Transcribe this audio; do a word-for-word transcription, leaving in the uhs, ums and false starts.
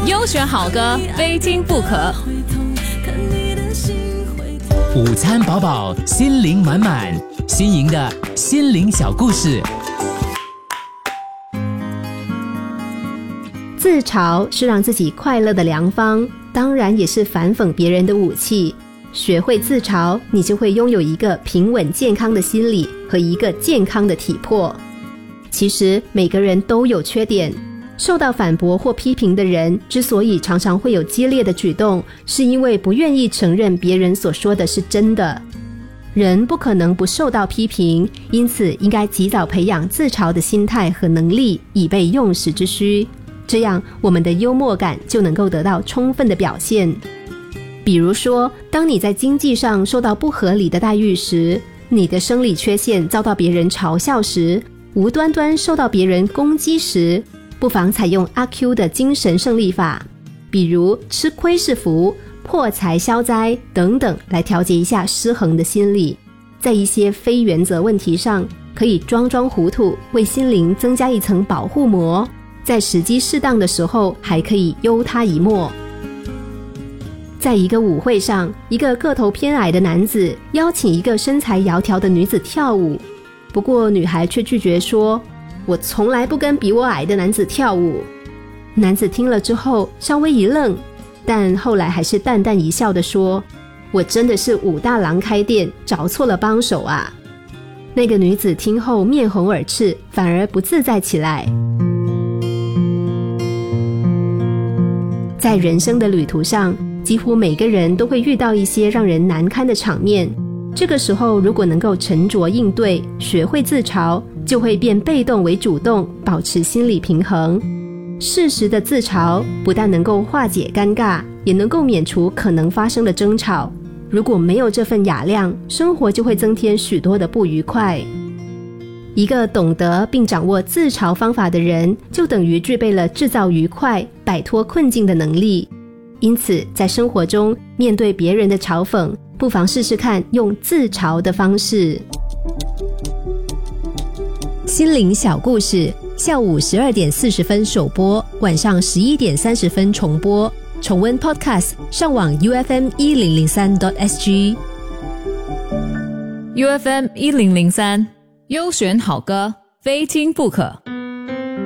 优选好歌，非听不可。 午餐饱饱，心灵满满，新颖的心灵小故事。 自嘲是让自己快乐的良方，当然也是反讽别人的武器。学会自嘲，你就会拥有一个平稳健康的心理和一个健康的体魄。其实每个人都有缺点，受到反驳或批评的人之所以常常会有激烈的举动，是因为不愿意承认别人所说的是真的。人不可能不受到批评，因此应该及早培养自嘲的心态和能力，以备用时之需。这样我们的幽默感就能够得到充分的表现。比如说，当你在经济上受到不合理的待遇时，你的生理缺陷遭到别人嘲笑时，无端端受到别人攻击时，不妨采用阿 Q 的精神胜利法，比如吃亏是福、破财消灾等等，来调节一下失衡的心理。在一些非原则问题上，可以装装糊涂，为心灵增加一层保护膜，在时机适当的时候还可以优他一默。在一个舞会上，一个个头偏矮的男子邀请一个身材窈窕的女子跳舞，不过女孩却拒绝说，我从来不跟比我矮的男子跳舞。男子听了之后稍微一愣，但后来还是淡淡一笑地说，我真的是武大郎开店，找错了帮手啊。那个女子听后面红耳赤，反而不自在起来。在人生的旅途上，几乎每个人都会遇到一些让人难堪的场面，这个时候如果能够沉着应对，学会自嘲，就会变被动为主动，保持心理平衡。适时的自嘲不但能够化解尴尬，也能够免除可能发生的争吵。如果没有这份雅量，生活就会增添许多的不愉快。一个懂得并掌握自嘲方法的人，就等于具备了制造愉快、摆脱困境的能力。因此在生活中面对别人的嘲讽，不妨试试看用自嘲的方式。心灵小故事，下午十二点四十分首播，晚上十一点三十分重播。重温 Podcast， 上网 U F M 一零零三 点 S G。 U F M 一零零三，优选好歌，非听不可。